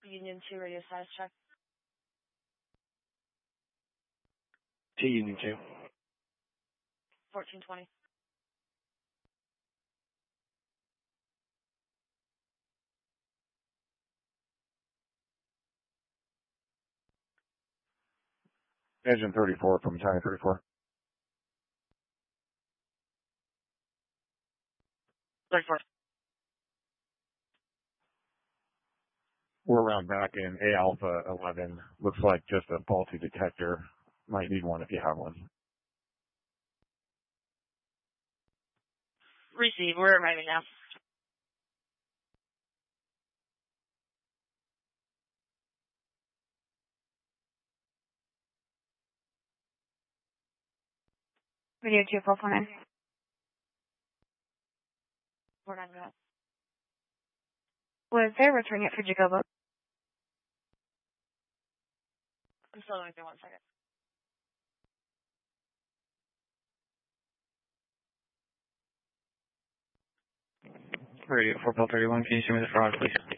Union 2 radio status check. T Union 2. 1420. Engine 34 from Battalion 34. 34. We're around back in A Alpha 11. Looks like just a faulty detector. Might need one if you have one. Receive. We're arriving now. Radio 2449. 499. Was there returning it for Jacobo? I'm still going through 1 second. Radio 4 Bell 31, can you show me the fraud, please?